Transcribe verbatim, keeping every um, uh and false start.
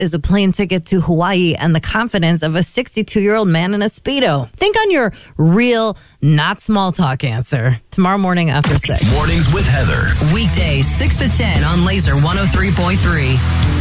is a plane ticket to Hawaii and the confidence of a sixty-two-year-old man in a Speedo? Think on your real, not small talk answer. Tomorrow morning after six. Mornings with Heather. Weekdays six to ten on Laser one oh three point three.